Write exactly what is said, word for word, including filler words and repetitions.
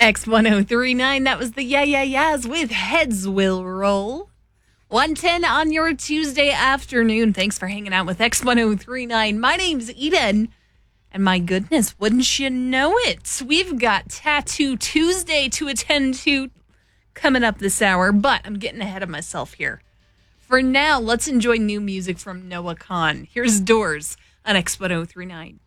X ten thirty-nine, that was the Yeah Yeah Yeahs with Heads Will Roll. one ten on your Tuesday afternoon. Thanks for hanging out with X ten thirty-nine. My name's Eden. And my goodness, wouldn't you know it? We've got Tattoo Tuesday to attend to coming up this hour, but I'm getting ahead of myself here. For now, let's enjoy new music from Noah Kahan. Here's Doors on X ten thirty-nine.